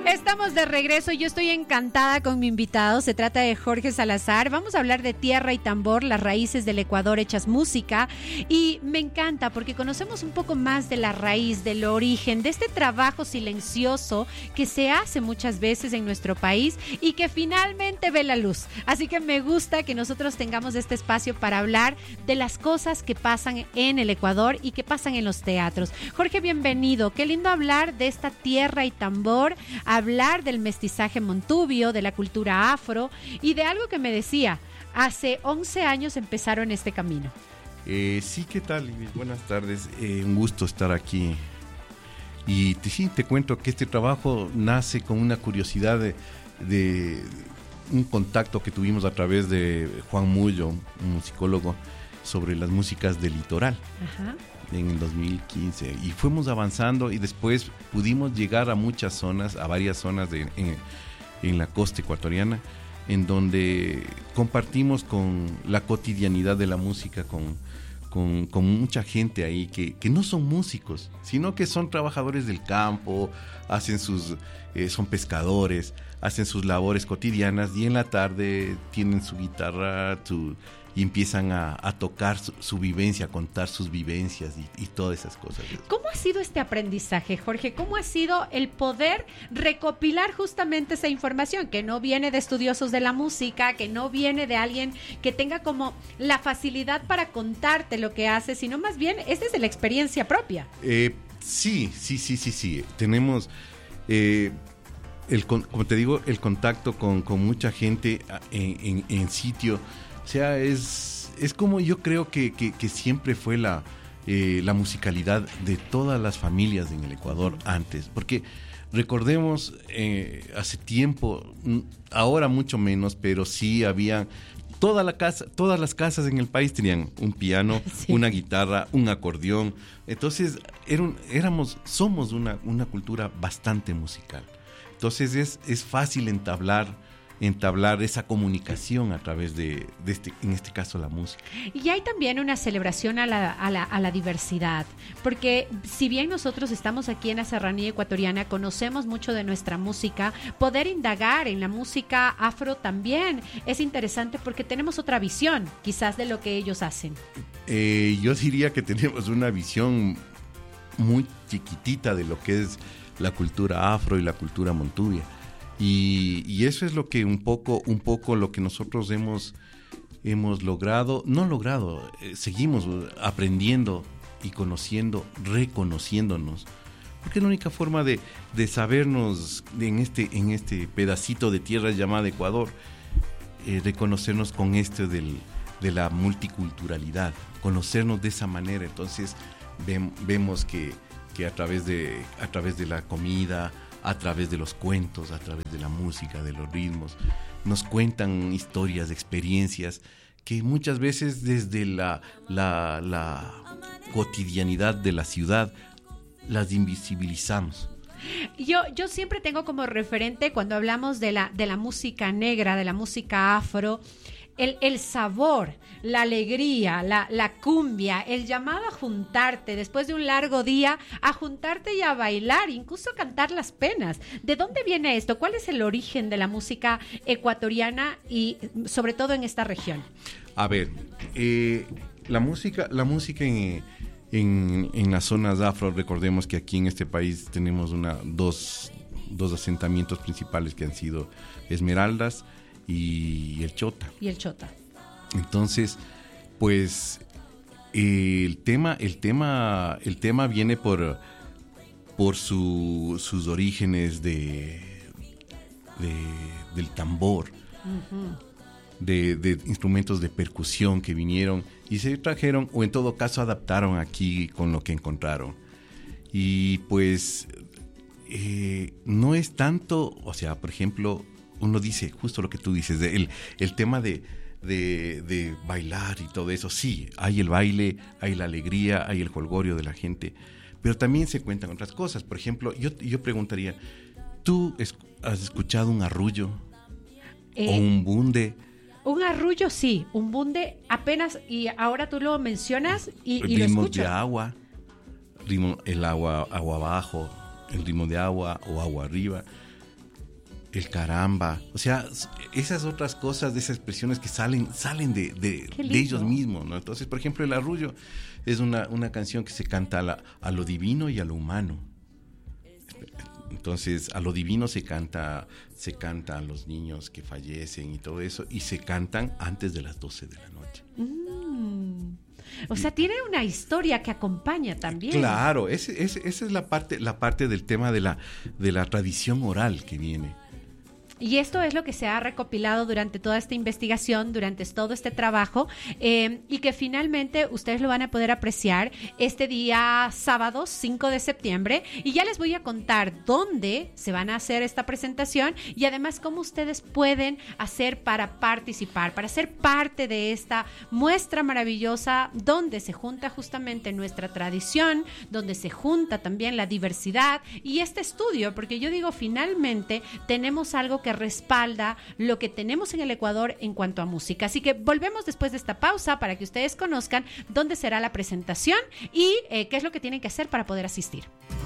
Estamos de regreso y yo estoy encantada con mi invitado. Se trata de Jorge Salazar. Vamos a hablar de tierra y tambor, las raíces del Ecuador hechas música. Y me encanta porque conocemos un poco más de la raíz, del origen, de este trabajo silencioso que se hace muchas veces en nuestro país y que finalmente ve la luz. Así que me gusta que nosotros tengamos este espacio para hablar de las cosas que pasan en el Ecuador y que pasan en los teatros. Jorge, bienvenido. Qué lindo hablar de esta tierra y tambor, hablar del mestizaje montubio, de la cultura afro y de algo que me decía, hace 11 años empezaron este camino. Sí, ¿qué tal, Ibis? Buenas tardes, un gusto estar aquí. Y te cuento que este trabajo nace con una curiosidad de un contacto que tuvimos a través de Juan Mullo, un musicólogo, sobre las músicas del litoral. Ajá. En el 2015, y fuimos avanzando y después pudimos llegar a muchas zonas, a varias zonas en la costa ecuatoriana, en donde compartimos con la cotidianidad de la música, con mucha gente ahí que no son músicos, sino que son trabajadores del campo, son pescadores, hacen sus labores cotidianas y en la tarde tienen su guitarra, y empiezan a tocar su vivencia, a contar sus vivencias y todas esas cosas. ¿Cómo ha sido este aprendizaje, Jorge? ¿Cómo ha sido el poder recopilar justamente esa información que no viene de estudiosos de la música, que no viene de alguien que tenga como la facilidad para contarte lo que hace, sino más bien es desde la experiencia propia? Sí. Tenemos, como te digo, el contacto con mucha gente en sitio. O sea, es como yo creo que siempre fue la musicalidad de todas las familias en el Ecuador antes, porque recordemos, hace tiempo, ahora mucho menos, pero sí había todas las casas en el país tenían un piano, sí, una guitarra, un acordeón. Entonces somos una cultura bastante musical. Entonces es fácil entablar esa comunicación a través de en este caso, la música. Y hay también una celebración a la diversidad, porque si bien nosotros estamos aquí en la Serranía Ecuatoriana, conocemos mucho de nuestra música, poder indagar en la música afro también es interesante porque tenemos otra visión, quizás, de lo que ellos hacen. Yo diría que tenemos una visión muy chiquitita de lo que es la cultura afro y la cultura montubia. Y eso es lo que un poco lo que nosotros hemos seguimos aprendiendo y conociendo, reconociéndonos, porque es la única forma de sabernos en este pedacito de tierra llamada Ecuador, reconocernos con de la multiculturalidad, conocernos de esa manera. Entonces vemos que a través de la comida, a través de los cuentos, a través de la música, de los ritmos, nos cuentan historias, experiencias que muchas veces desde la cotidianidad de la ciudad las invisibilizamos. Yo siempre tengo como referente, cuando hablamos de la música negra, de la música afro, el sabor, la alegría, la cumbia, el llamado a juntarte después de un largo día, a juntarte y a bailar, incluso a cantar las penas. ¿De dónde viene esto? ¿Cuál es el origen de la música ecuatoriana y sobre todo en esta región? A ver, la música en las zonas afro, recordemos que aquí en este país tenemos dos asentamientos principales que han sido Esmeraldas y el Chota. Entonces, pues el tema viene por sus orígenes del tambor, uh-huh, de instrumentos de percusión que vinieron y se trajeron, o en todo caso adaptaron aquí con lo que encontraron. Y pues no es tanto, o sea, por ejemplo, uno dice justo lo que tú dices, el tema de bailar y todo eso. Sí, hay el baile, hay la alegría, hay el jolgorio de la gente, pero también se cuentan otras cosas. Por ejemplo, yo preguntaría, ¿tú has escuchado un arrullo o un bunde? Un arrullo sí, un bunde apenas, y ahora tú lo mencionas y lo escucho. De agua, el agua abajo, el ritmo de agua o agua arriba. el caramba, o sea, esas otras cosas, de esas expresiones que salen de ellos mismos, ¿no? Entonces, por ejemplo, el arrullo es una canción que se canta a lo divino y a lo humano. Entonces, a lo divino se canta a los niños que fallecen y todo eso, y se cantan antes de las 12 de la noche. O sea, tiene una historia que acompaña también. Claro, esa es la parte del tema de la tradición oral que viene. Y esto es lo que se ha recopilado durante toda esta investigación, durante todo este trabajo, y que finalmente ustedes lo van a poder apreciar este día sábado 5 de septiembre. Y ya les voy a contar dónde se van a hacer esta presentación y además cómo ustedes pueden hacer para participar, para ser parte de esta muestra maravillosa donde se junta justamente nuestra tradición, donde se junta también la diversidad y este estudio, porque yo digo, finalmente tenemos algo que respalda lo que tenemos en el Ecuador en cuanto a música. Así que volvemos después de esta pausa para que ustedes conozcan dónde será la presentación y qué es lo que tienen que hacer para poder asistir.